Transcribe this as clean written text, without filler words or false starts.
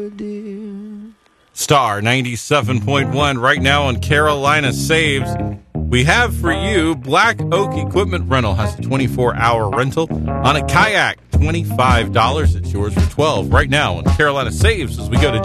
Star 97.1 right now on Carolina Saves. We have for you Black Oak Equipment Rental has a 24-hour rental on a kayak, $25. It's yours for $12 right now on Carolina Saves as we go to